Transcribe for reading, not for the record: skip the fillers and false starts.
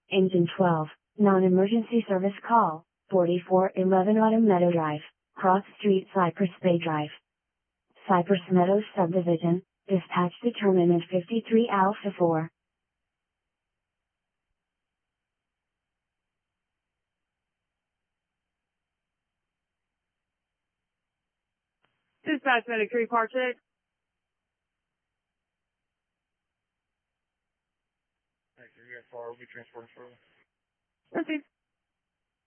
Engine 12, non-emergency service call, 4411 Autumn Meadow Drive, Cross Street, Cypress Bay Drive. Cypress Meadows Subdivision, dispatch determinant 53 Alpha 4. Dispatch Medic 3 Park 6. Thank you. We got far. We'll be transporting further. Okay.